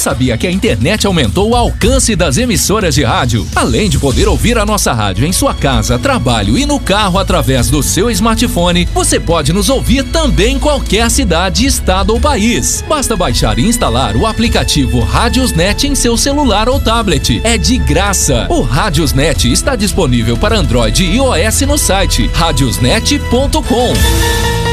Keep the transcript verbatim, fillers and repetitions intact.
sabia que a internet aumentou o alcance das emissoras de rádio? Além de poder ouvir a nossa rádio em sua casa, trabalho e no carro através do seu smartphone, você pode nos ouvir também em qualquer cidade, estado ou país. Basta baixar e instalar o aplicativo Radiosnet em seu celular ou tablet. É de graça. O Radiosnet está disponível para Android e iOS no site radiosnet ponto com.